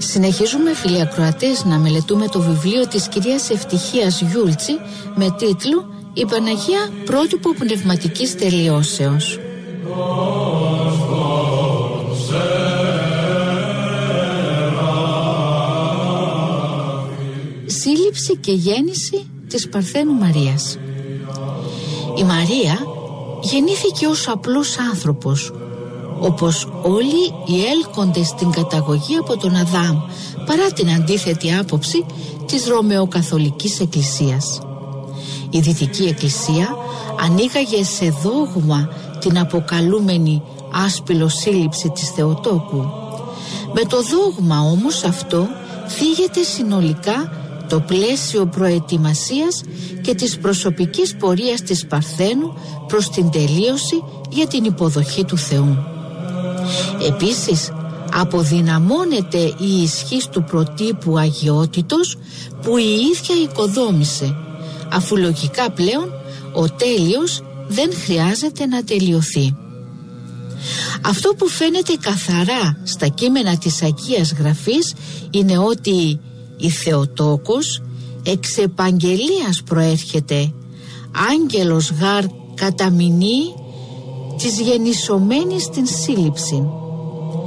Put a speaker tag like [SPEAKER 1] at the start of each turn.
[SPEAKER 1] Συνεχίζουμε, φίλοι ακροατές, να μελετούμε το βιβλίο της κυρίας Ευτυχίας Γιούλτσι με τίτλο «Η Παναγία πρότυπο πνευματικής τελειώσεως». Σύλληψη και γέννηση της Παρθένου Μαρίας. Η Μαρία γεννήθηκε ως απλός άνθρωπος, όπως όλοι οι έλκοντες στην καταγωγή από τον Αδάμ, παρά την αντίθετη άποψη της Ρωμαιοκαθολικής Εκκλησίας. Η Δυτική Εκκλησία ανήγαγε σε δόγμα την αποκαλούμενη άσπυλο σύλληψη της Θεοτόκου. Με το δόγμα όμως αυτό θίγεται συνολικά το πλαίσιο προετοιμασίας και της προσωπικής πορείας της Παρθένου προς την τελείωση για την υποδοχή του Θεού. Επίσης, αποδυναμώνεται η ισχύς του προτύπου αγιότητος που η ίδια οικοδόμησε, αφού λογικά πλέον ο τέλειος δεν χρειάζεται να τελειωθεί. Αυτό που φαίνεται καθαρά στα κείμενα της Αγίας Γραφής είναι ότι η Θεοτόκος εξ επαγγελίας προέρχεται, άγγελος γάρ καταμεινή της γεννησομένης στην σύλληψη.